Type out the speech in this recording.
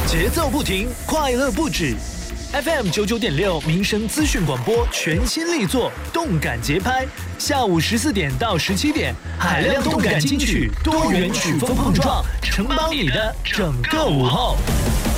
节奏不停，快乐不止。FM 99.6民生资讯广播全新力作，动感节拍，下午14点到17点，海量动感金曲，多元曲风碰撞，承包你的整个午后。